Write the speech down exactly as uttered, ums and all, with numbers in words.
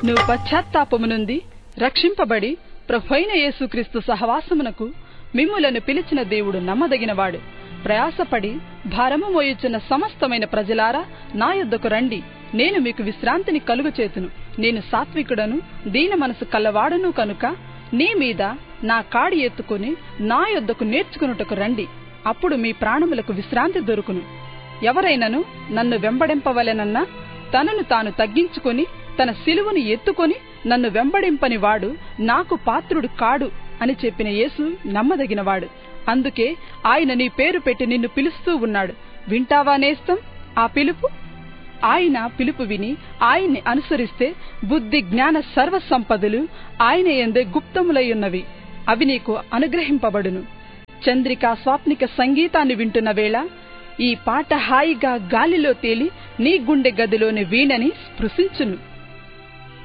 నువ్వు పశ్చాత్తాపము నుండి రక్షింపబడి ప్రభువైన యేసుక్రీస్తు సహవాసమునకు మిమ్ములను పిలిచిన దేవుడు నమ్మదగినవాడు. ప్రయాసపడి భారము మోయుచున్న సమస్తమైన ప్రజలారా నా యొద్దకు రండి, నేను మీకు విశ్రాంతిని కలుగచేతును. నేను సాత్వికుడను దీన మనసు కల్లవాడును కనుక నీ మీద నా కాడి ఎత్తుకుని నా యొద్దకు నేర్చుకునుటకు రండి, అప్పుడు మీ ప్రాణములకు విశ్రాంతి దొరుకును. ఎవరైనను నన్ను వెంబడింపవలెనన్నా తనను తాను తగ్గించుకొని తన సిలువను ఎత్తుకొని నన్ను వెంబడింపని వాడు నాకు పాత్రుడు కాడు అని చెప్పిన యేసు నమ్మదగినవాడు. అందుకే ఆయన నీ పేరు పెట్టి నిన్ను పిలుస్తూ ఉన్నాడు. వింటావా నేస్తం ఆ పిలుపు? ఆయన పిలుపు విని ఆయన్ని అనుసరిస్తే బుద్ధి జ్ఞాన సర్వ సంపదలు ఆయన యందే గుప్తములయ్యున్నవి, అవి నీకు అనుగ్రహింపబడును. చంద్రికా స్వాప్నిక సంగీతాన్ని వింటున్న వేళ ఈ పాట హాయిగా గాలిలో తేలి నీ గుండె గదిలోని వీణని స్పృశించును.